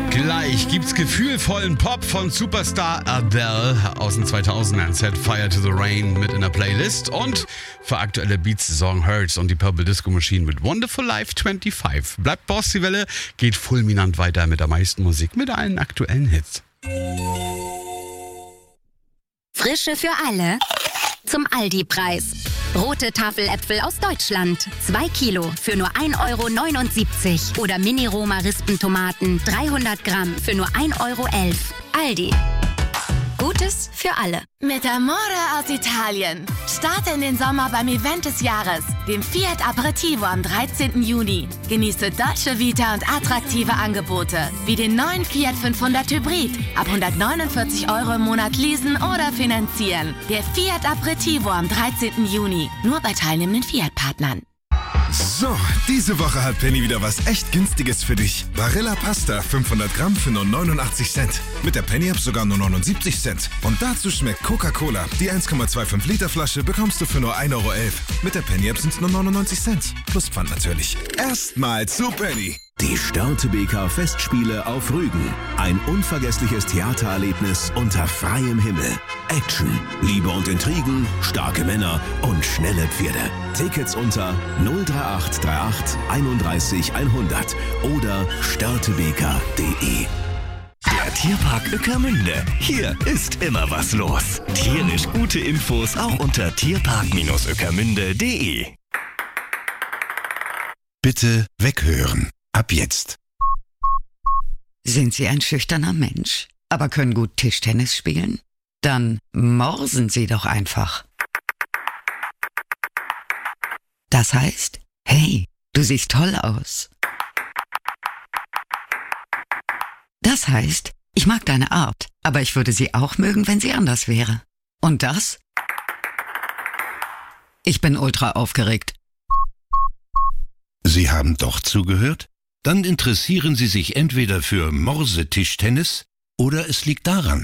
Gleich gibt's gefühlvollen Pop von Superstar Adele aus den 2000ern. Set Fire to the Rain mit in der Playlist. Und für aktuelle Beats Song Hurts und die Purple Disco Machine mit Wonderful Life 25. Bleibt Boss, die Welle geht fulminant weiter mit der meisten Musik, mit allen aktuellen Hits. Frische für alle zum Aldi-Preis. Rote Tafeläpfel aus Deutschland. 2 Kilo für nur 1,79 €. Oder Mini-Roma-Rispentomaten 300 Gramm für nur 1,11 €. Aldi. Gutes für alle. Mit Amore aus Italien. Starte in den Sommer beim Event des Jahres, dem Fiat Aperitivo am 13. Juni. Genieße Dolce Vita und attraktive Angebote, wie den neuen Fiat 500 Hybrid. Ab 149 € im Monat leasen oder finanzieren. Der Fiat Aperitivo am 13. Juni. Nur bei teilnehmenden Fiat-Partnern. So, diese Woche hat Penny wieder was echt Günstiges für dich. Barilla Pasta 500 Gramm für nur 89 Cent. Mit der Penny-App sogar nur 79 Cent. Und dazu schmeckt Coca-Cola. Die 1,25 Liter Flasche bekommst du für nur 1,11 €. Mit der Penny-App sind es nur 99 Cent. Plus Pfand natürlich. Erstmal zu Penny. Die Störtebeker Festspiele auf Rügen. Ein unvergessliches Theatererlebnis unter freiem Himmel. Action, Liebe und Intrigen, starke Männer und schnelle Pferde. Tickets unter 03838 31 100 oder störtebeker.de. Der Tierpark Ueckermünde. Hier ist immer was los. Tierisch gute Infos auch unter tierpark-ueckermünde.de. Bitte weghören. Ab jetzt. Sind Sie ein schüchterner Mensch, aber können gut Tischtennis spielen? Dann morsen Sie doch einfach. Das heißt, hey, du siehst toll aus. Das heißt, ich mag deine Art, aber ich würde sie auch mögen, wenn sie anders wäre. Und das? Ich bin ultra aufgeregt. Sie haben doch zugehört? Dann interessieren Sie sich entweder für Morsetischtennis oder es liegt daran.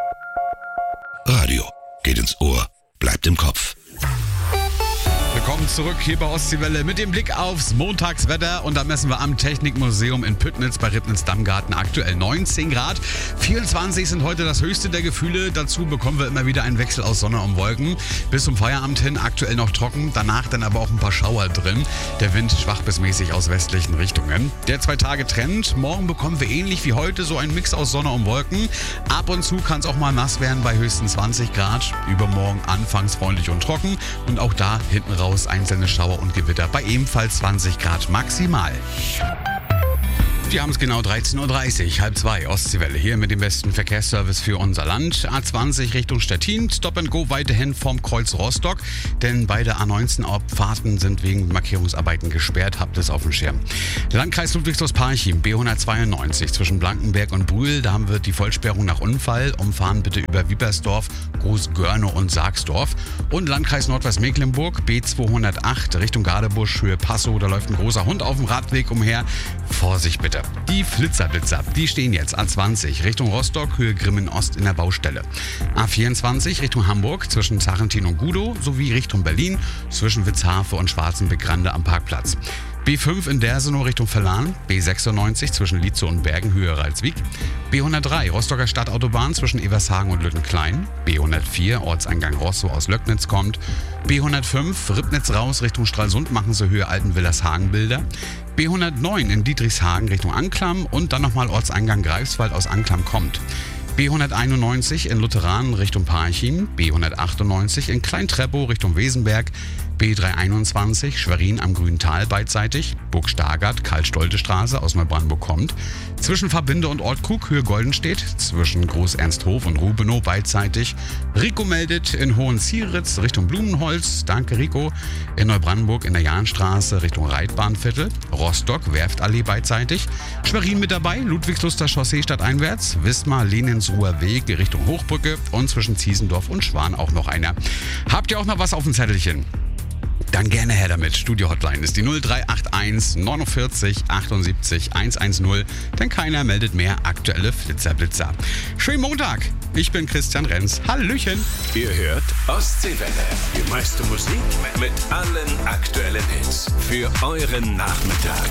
Radio geht ins Ohr, bleibt im Kopf. Willkommen zurück hier bei Ostseewelle mit dem Blick aufs Montagswetter. Und da messen wir am Technikmuseum in Püttnitz bei Ribnitz-Dammgarten aktuell 19 Grad. 24 sind heute das höchste der Gefühle. Dazu bekommen wir immer wieder einen Wechsel aus Sonne und Wolken. Bis zum Feierabend hin aktuell noch trocken, danach dann aber auch ein paar Schauer drin. Der Wind schwach bis mäßig aus westlichen Richtungen. Der 2-Tage-Trend. Morgen bekommen wir ähnlich wie heute so einen Mix aus Sonne und Wolken. Ab und zu kann es auch mal nass werden bei höchstens 20 Grad. Übermorgen anfangs freundlich und trocken. Und auch da hinten raus einzelne Schauer und Gewitter bei ebenfalls 20 Grad maximal. Wir haben es genau 13:30 Uhr, 1:30, Ostseewelle hier mit dem besten Verkehrsservice für unser Land. A20 Richtung Stettin, Stop and Go weiterhin vom Kreuz Rostock, denn beide A19-Abfahrten sind wegen Markierungsarbeiten gesperrt, habt es auf dem Schirm. Landkreis Ludwigshaus-Parchim, B192 zwischen Blankenberg und Brühl, da haben wir die Vollsperrung nach Unfall, umfahren bitte über Wiepersdorf, Großgörne und Sargsdorf. Und Landkreis Nordwestmecklenburg, B208 Richtung Gardebusch, Höhe Passow, da läuft ein großer Hund auf dem Radweg umher. Vorsicht bitte. Die Flitzerblitzer, die stehen jetzt A20 Richtung Rostock, Höhe Grimmen-Ost in der Baustelle. A24 Richtung Hamburg zwischen Zarentin und Gudow sowie Richtung Berlin zwischen Witzhafe und Schwarzenbeck-Grande am Parkplatz. B5 in Dersenow Richtung Verlan, B96 zwischen Lietzow und Bergen, Höhe Ralswiek, B103 Rostocker Stadtautobahn zwischen Evershagen und Lüttenklein, B104 Ortseingang Rostow aus Löcknitz kommt, B105 Ribnitz raus Richtung Stralsund, machen Sie Höhe Altenwillershagen-Bilder, B109 in Dietrichshagen Richtung Anklam und dann nochmal Ortseingang Greifswald aus Anklam kommt. B191 in Lutheranen Richtung Parchim, B198 in Klein-Treppow Richtung Wesenberg, B321 Schwerin am Grüntal beidseitig, Burg Stargard, Karl-Stolte-Straße aus Neubrandenburg kommt, zwischen Verbinde und Ortkrug Höhe Goldenstedt, zwischen Groß-Ernsthof und Rubenow beidseitig, Rico meldet in Hohenzieritz Richtung Blumenholz, danke Rico, in Neubrandenburg in der Jahnstraße Richtung Reitbahnviertel, Rostock Werftallee beidseitig, Schwerin mit dabei, Ludwigsluster Chaussee stadteinwärts, Wismar Leninsruher Weg Richtung Hochbrücke und zwischen Ziesendorf und Schwan auch noch einer. Habt ihr auch noch was auf dem Zettelchen? Dann gerne her damit. Studio-Hotline ist die 0381 49 78 110, denn keiner meldet mehr aktuelle Flitzerblitzer. Schönen Montag, ich bin Christian Renz. Hallöchen. Ihr hört Ostseewelle. Die meiste Musik mit allen aktuellen Hits für euren Nachmittag.